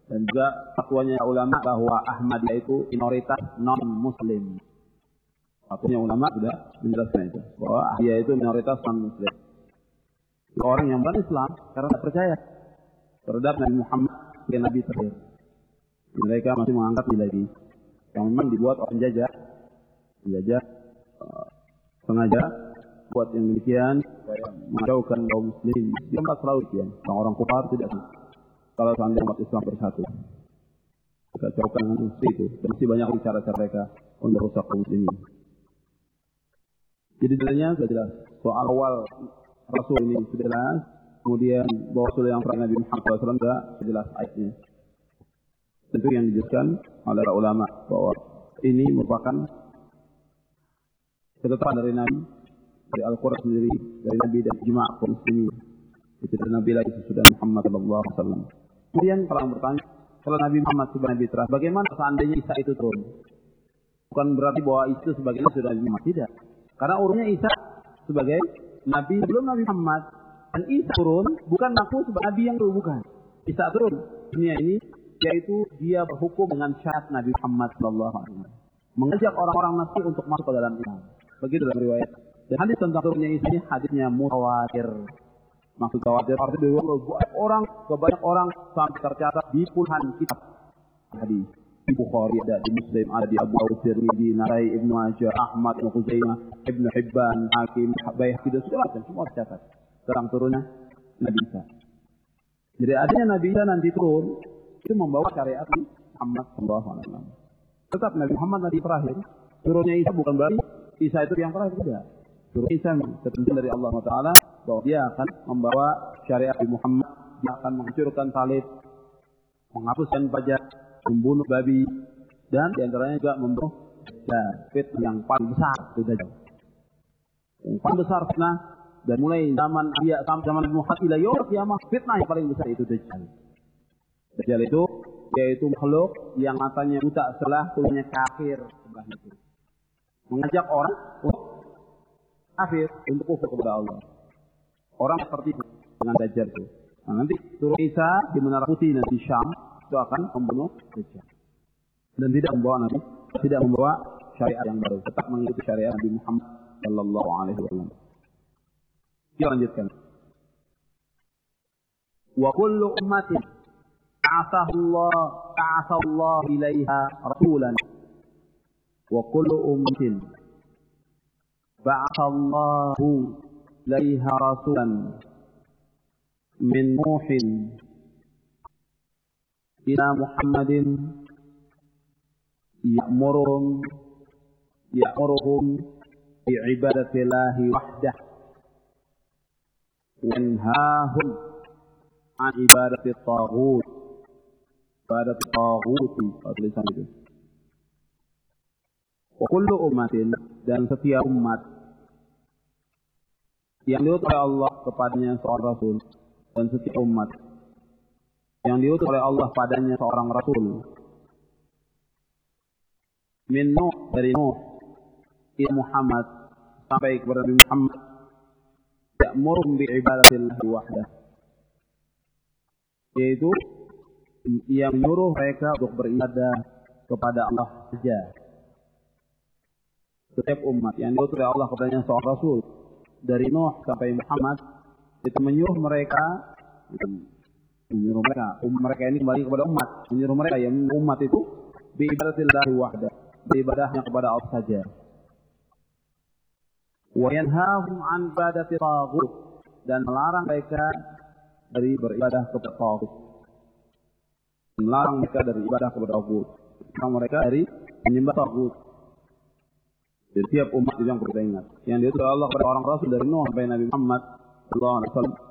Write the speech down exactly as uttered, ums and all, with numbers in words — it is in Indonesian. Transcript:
Dan juga fatwanya ulama bahwa Ahmadiyah itu minoritas non-muslim. Fatwanya ulama sudah menjelaskan itu. Bahwa Ahmadiyah itu minoritas non-muslim. Orang yang bukan Islam karena tidak percaya terhadap Nabi Muhammad sebagai Nabi terakhir. Mereka masih menganggap lagi yang memang dibuat oleh penjajah. Penjajah uh, sengaja buat yang demikian menjauhkan kaum muslimin. Di tempat selalu demikian. Orang-orang kufar tidak sih. Kalau seandainya umat Islam bersatu, kita jauhkan dengan usia itu. Dan masih banyak cara-cara mereka untuk rusak kaum muslimin. Jadi sebenarnya sudah jelas. Soal awal Rasul ini sudah jelas. Kemudian bahwa Rasul yang terakhir Nabi Muhammad shallallahu alaihi wasallam sudah jelas ayatnya. Tentu yang dijelaskan oleh para ulama bahwa ini merupakan ketetapan dari Nabi, dari Al-Quran sendiri, dari Nabi dan ijma' kaum muslimin. Itu dari Nabi lagi sesudah Muhammad shallallahu alaihi wasallam. Kemudian kalau bertanya, kalau Nabi Muhammad sebagai Nabi terakhir, bagaimana seandainya Isa itu turun? Bukan berarti bahwa itu sebagai Nabi sudah Nabi Muhammad, tidak. Karena urutnya Isa sebagai Nabi sebelum Nabi Muhammad. Dan Isa turun bukan aku sebagai Nabi yang dulu, bukan. Isa turun dunia ini, yaitu dia berhukum dengan syariat Nabi Muhammad shallallahu alaihi wasallam. Mengajak orang-orang Nasrani untuk masuk ke dalam Islam. Begitu dalam riwayat. Dan hadis tentang turunnya Isa ini hadisnya mutawatir. Maksud khawatir artinya banyak orang, kebanyak orang sampai tercatat di puluhan kitab hadis. Di Bukhari ada, di Muslim ada, di Abu Dawud, Tirmidzi, Nasai, Ibnu Majah, Ahmad, Ibnu Khuzaimah, Ibnu Hibban, Hakim, Baihaqi dan segala macam semua tercatat tentang turunnya Nabi Isa. Jadi adanya Nabi Isa nanti turun itu membawa syariat Muhammad sallallahu alaihi wasallam. Tetap Nabi Muhammad Nabi terakhir. Turunnya Isa bukan berarti Isa itu yang terakhir, tidak. Turun Isa tertentu dari Allah Taala bahwa dia akan membawa syariat Nabi Muhammad, dia akan menghancurkan salib, menghapuskan pajak, membunuh babi, dan diantaranya juga membunuh dan fitnah yang paling besar itu Dajjal. Yang paling besar fitnah dan mulai zaman dia sampai zaman Nabi Muhammad ila yaumil qiyamah, fitnah yang paling besar itu Dajjal. Dajjal itu yaitu makhluk yang matanya buta setelah kulitnya kafir sebelah itu. Mengajak orang untuk kafir, untuk kufur kepada Allah. Orang seperti itu dengan Dajjal itu. Nah, nanti turun Isa di Menara Putih nanti Syam itu akan membunuh Dajjal. Dan tidak membawa Nabi, tidak membawa syariat yang baru, tetap mengikuti syariat Nabi Muhammad sallallahu alaihi wasallam. Kita lanjutkan. Wa kullu ummatin ba'athahu Allah ba'athahu Allah ilaiha rasulan. Wa kullu ummatin ba'athahu Allah ilaiha rasulan min Nuhin ila Muhammadin ya'muruhum ya'muruhum bi'ibadati Allahi wahdah wa yanhahum an ibadati taghut ibadati taghuti tulisan itu. Wa kullu ummatin, dan setiap umat yang diutus oleh Allah kepadanya seorang rasul, dan setiap umat yang diutus oleh Allah padanya seorang rasul, min Nuh, dari Nuh ila Muhammad sampai kepada Nabi Muhammad, ya'muruhum bi ibadatillahi wahdah, yaitu yang menyuruh mereka untuk beribadah kepada Allah saja. Setiap umat yang diutus oleh Allah kepadanya seorang rasul, dari Nuh sampai Muhammad, itu menyuruh mereka menyuruh mereka umat mereka ini kembali kepada umat, menyuruh mereka yang umat itu bi ibadatillahi wahdah, beribadahnya kepada Allah saja. Wa yanhahum an ibadati taghut, dan melarang mereka dari beribadah kepada taghut. Melarang mereka dari ibadah kepada taghut. Melarang mereka dari menyembah taghut. Jadi setiap umat itu yang perlu ingat. Yang diutus oleh Allah kepada orang rasul dari Nuh sampai Nabi Muhammad sallallahu alaihi wasallam,